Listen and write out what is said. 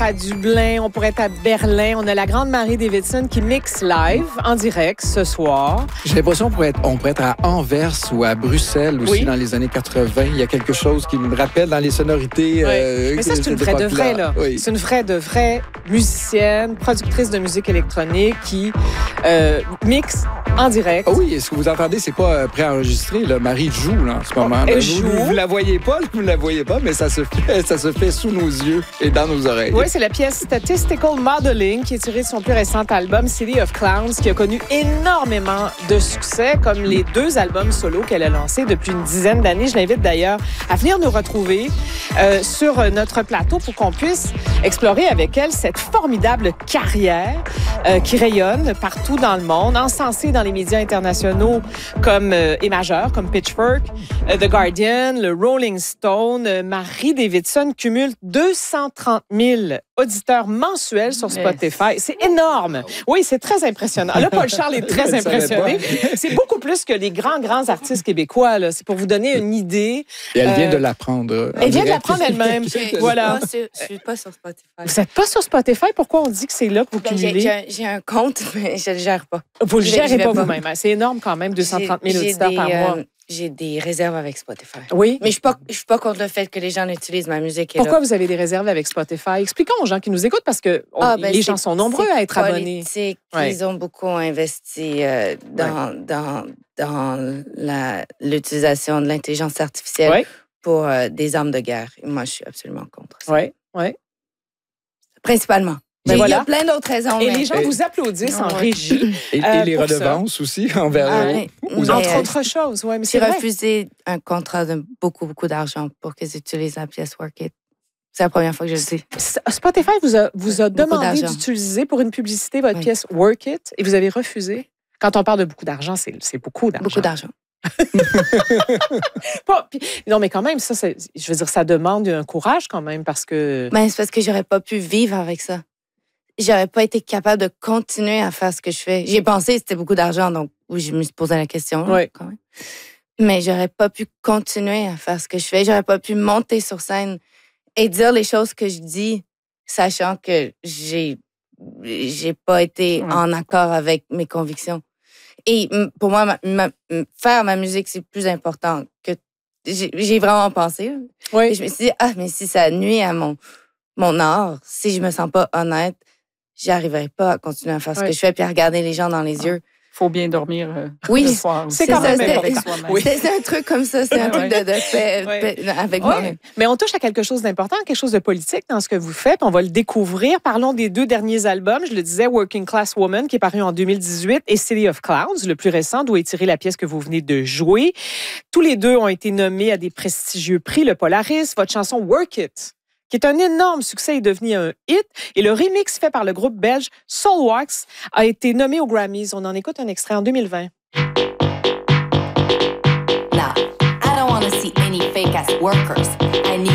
à Dublin, on pourrait être à Berlin. On a la grande Marie Davidson qui mixe live en direct ce soir. J'ai l'impression qu'on pourrait être à Anvers ou à Bruxelles aussi dans les années 80. Il y a quelque chose qui me rappelle dans les sonorités. Mais ça, c'est une vraie de vraie, là. Oui. C'est une vraie de vraie musicienne, productrice de musique électronique qui mixe en direct. Ah oui, ce que vous entendez, c'est pas préenregistré. Là. Marie joue là, en ce moment. Elle vous, joue. Vous la voyez pas, mais ça se fait sous nos yeux et dans nos oreilles. Oui, c'est la pièce Statistical Modeling qui est tirée de son plus récent album City of Clowns qui a connu énormément de succès comme les 2 albums solo qu'elle a lancés depuis une dizaine d'années. Je l'invite d'ailleurs à venir nous retrouver sur notre plateau pour qu'on puisse explorer avec elle cette formidable carrière qui rayonne partout dans le monde, encensée dans les médias internationaux comme et majeurs comme Pitchfork, The Guardian, le Rolling Stone. Marie Davidson cumule 230 000 auditeurs mensuels sur Spotify. C'est énorme. Oui, c'est très impressionnant. Là, Paul Charles est très impressionné. C'est beaucoup plus que les grands artistes québécois. Là. C'est pour vous donner une idée. Et elle vient de l'apprendre. Elle vient de l'apprendre elle-même. Voilà. Je suis pas sur Spotify. Vous n'êtes pas sur Spotify? Pourquoi on dit que c'est là que vous cumulez? J'ai un compte, mais je le gère pas. Vous le gérez pas vous-même. C'est énorme quand même, 230 000 auditeurs par mois. J'ai des réserves avec Spotify. Oui. Mais je suis pas contre le fait que les gens utilisent ma musique. Pourquoi vous avez des réserves avec Spotify? Expliquons aux gens qui nous écoutent parce que les gens sont nombreux à être abonnés. Ils ont beaucoup investi dans l'utilisation de l'intelligence artificielle pour des armes de guerre. Et moi, je suis absolument contre ça. Oui. Principalement. Il y a plein d'autres raisons. Et les gens vous applaudissent en régie. Et les redevances aussi envers entre autres choses. Ouais, mais j'ai refusé un contrat de beaucoup d'argent pour qu'ils utilisent la pièce Work It. C'est la première fois que je le dis. Spotify vous a demandé d'utiliser pour une publicité votre pièce Work It et vous avez refusé. Quand on parle de beaucoup d'argent, c'est beaucoup d'argent. Beaucoup d'argent. Non, mais quand même, je veux dire, ça demande un courage quand même parce que... Ben, c'est parce que j'aurais pas pu vivre avec ça. J'aurais pas été capable de continuer à faire ce que je fais. J'ai pensé que c'était beaucoup d'argent, donc oui, je me suis posé la question. Quand même. Mais j'aurais pas pu continuer à faire ce que je fais. J'aurais pas pu monter sur scène et dire les choses que je dis, sachant que j'ai pas été en accord avec mes convictions. Et pour moi, faire ma musique, c'est plus important que... J'ai vraiment pensé. Et je me suis dit, mais si ça nuit à mon art, si je me sens pas honnête, j'arriverai pas à continuer à faire ce que je fais puis à regarder les gens dans les yeux. Faut bien dormir le soir. C'est quand même c'est un truc comme ça, c'est un truc de paix avec moi-même. Mais on touche à quelque chose d'important, quelque chose de politique dans ce que vous faites. On va le découvrir. Parlons des 2 derniers albums. Je le disais, Working Class Woman, qui est paru en 2018, et City of Clowns, le plus récent, d'où est tirée la pièce que vous venez de jouer. Tous les 2 ont été nommés à des prestigieux prix, le Polaris. Votre chanson Work It, qui est un énorme succès, est devenu un hit. Et le remix fait par le groupe belge Soulwax a été nommé aux Grammys. On en écoute un extrait en 2020. Nah, I don't want to see any fake-ass workers. I need